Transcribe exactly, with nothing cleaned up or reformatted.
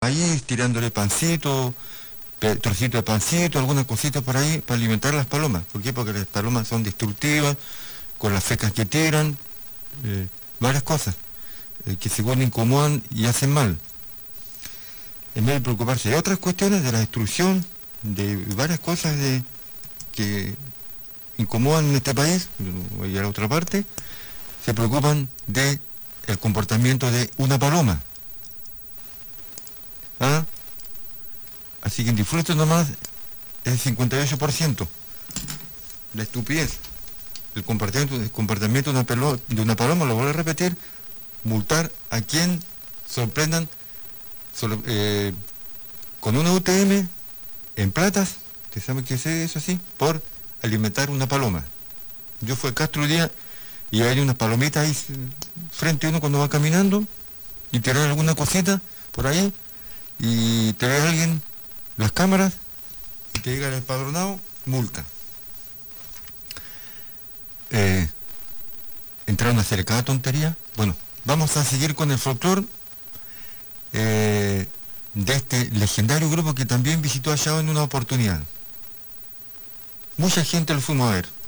maíz, tirándole pancito, pe- trocito de pancito, alguna cosita por ahí para alimentar a las palomas. ¿Por qué? Porque las palomas son destructivas, con las fecas que tiran, eh, varias cosas eh, que según incomodan y hacen mal. En vez de preocuparse de otras cuestiones, de la destrucción, de varias cosas de, que incomodan en este país, voy a ir a la otra parte, se preocupan de el comportamiento de una paloma. ¿Ah? Así que disfruten nomás el cincuenta y ocho por ciento. La estupidez. El comportamiento, el comportamiento de, una pelo, de una paloma, lo voy a repetir, multar a quien sorprendan solo, eh, con una U T M en platas, ¿usted sabe qué es eso así? Por alimentar una paloma. Yo fui a Castro un día y hay unas palomitas ahí frente a uno cuando va caminando y tirar alguna cosita por ahí y te ve alguien, las cámaras, y te llega el empadronado, multa. Eh, entraron a hacer cada tontería. Bueno, vamos a seguir con el folclore eh, de este legendario grupo que también visitó a Chao en una oportunidad. Mucha gente lo fuimos a ver.